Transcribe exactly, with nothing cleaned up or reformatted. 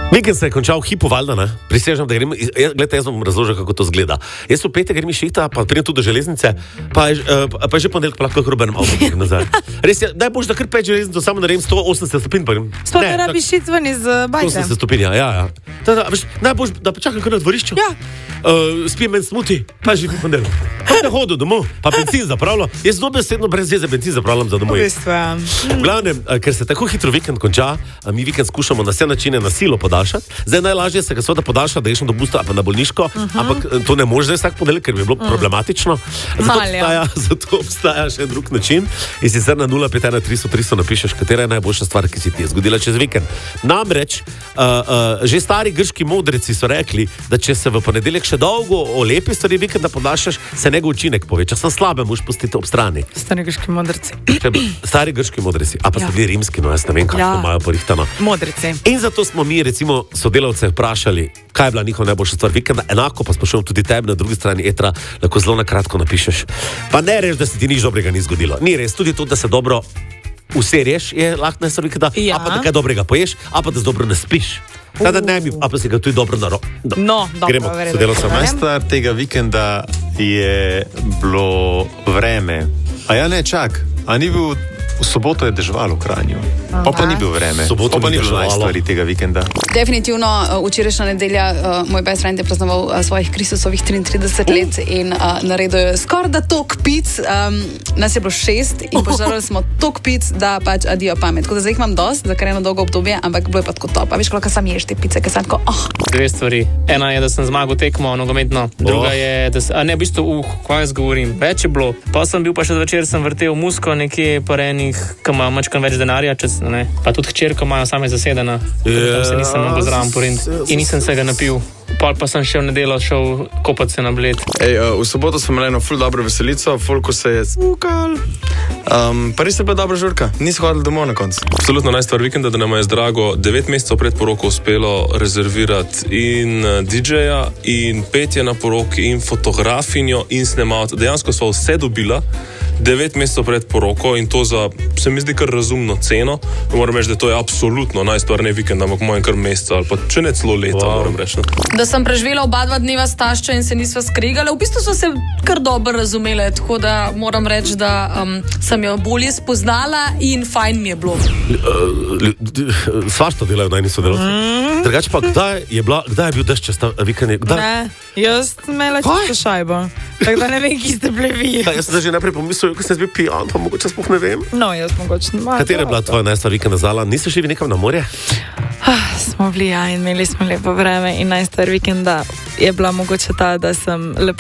Vikend se je končal v hipu Valda, ne? Prisežem, da grem, gledajte, jaz vam razložim, kako to zgleda. Jaz v petek grem iz šihta, pa pridem tudi do železnice, pa je, uh, pa je že ponedeljek, pa lahko hrubenem avto grem nazaj. Res je, daj boš, da kar pet železnico, samo naredim sto osemdeset stopinj, pa grem. Sploh ne rabiš iti ven iz bajte. sto osemdeset stopinj, ja, ja. Da, da, veš, daj boš, da počakam kar na dvorišču. Ja. Uh, spijem en smuti, pa že ponedeljek. Pa ne hodu domov, pa benzin zapravljam. Jaz dobesedno brez veze benzin zapravljam za domov. V bistvu, ja. V glavnem, ker se tako hitro vikend konča, mi vikend skušamo na vse načine na silo podaljšati. Zdaj najlažje se ga seveda podaljša, da greš na dopust ali pa na bolniško, uh -huh. ampak to ne može zdaj vsak ponedeljek, ker bi bilo uh -huh. problematično. Zato obstaja, zato obstaja še drug način. In sicer na nula pet ena tristo tristo napišeš, katera je najboljša stvar, ki si ti je zgodila čez vikend. Namreč, uh, uh, že stari grški modreci so rekli, da če se v ponedeljek še dolgo o lepi stvari vikenda podaljšaš, se njegov učinek poveča. Sem slabe, moš pustiti ob strani. Stari grški modreci. Stari grški modreci, a pa ja. so bili rimski, no jaz ne vem, kako ja. imajo porihtano. Modreci. In zato smo mi, recimo, sodelavce vprašali, kaj je bila njihova najboljša stvar vikenda. Enako pa sprašujem tudi tebe na drugi strani etra, lahko zelo na kratko napišeš. Pa ne reš, da se ti nič dobrega ni zgodilo. Ni res, tudi to, da se dobro userješ, je lahko najstvar vikenda, ja. a pa da kaj dobrega poješ, a pa da dobro ne spiš. Tada ne bi, a pa si ga tudi dobro naro... Do. No, dobro, gremo, sodelavcem. Najstvar tega vikenda je bilo vreme. A ja ne, čak, a ni bil... V soboto je deževalo v Kranju. Pa pa ni bil vreme. Soboto pa ni bilo najstvari tega vikenda. Definitivno, včerajšnja nedelja, uh, moj best friend je praznoval uh, svojih Kristusovih triintrideset let in uh, naredil je skoraj da tok pic. Um, nas je bilo šest in požarali smo tok pic, da pač adijo pamet. Tako da zdaj jih imam dost, za kar eno dolgo obdobje, ampak bilo je pa tako top. A veš, koliko sam ješ te pice, ker sem tako, oh. Dve stvari. Ena je, da sem zmagal tekmo nogometno. Druga oh. je, da sem, a ne, v bistvu, uh, kaj jaz govorim, več je bilo. Pa sem bil pa še zvečer, sem vrtel musko nekje po enih, ki imajo mačkam več denarja, čez, ne. Pa tudi hčerko imajo same zasedena. Yeah. Tam se nisem mogel zraven porint in nisem se ga napil. Pol pa sem še v nedeljo šel kopati se na Bled. Ej, uh, v soboto smo imeli eno ful dobro veselico, folko se je smukal. Um, pa res je bila dobra žurka, niso hodili domov na koncu. Absolutno najstvar vikenda, da nam je z Drago devet mesecev pred poroko uspelo rezervirati in D J-ja, in petje na poroki, in fotografinjo, in snemalca. Dejansko so vse dobila devet mesecev pred poroko in to za, se mi zdi, kar razumno ceno. Moram reči, da to je absolutno najstvar ne vikenda, ampak mojem kar meseca ali pa če ne celo leta, wow. moram reči. Da sem preživela oba dva dneva s taščo in se nisva skregala. V bistvu so se kar dobro razumele, tako da moram reči, da um, sem jo bolje spoznala in fajn mi je bilo. Svašta delajo najni sodelavci. Mm. Drugače pa, kdaj je, bila, kdaj je bil dešč ta vikend? Ne, jaz sem imela čisto šajbo. Tako da ne vem, ki ste bili vi. Ja, jaz sem že najprej pomislil, ko sem bil pijan, pa mogoče sploh ne vem. No, jaz mogoče ne. Katera je bila tvoja najstvar vikenda zala? Niste šli nekam na morje? Ah, smo bili, ja, in imeli smo lepo vreme in najstvar vikenda je bila mogoče ta, da sem lepo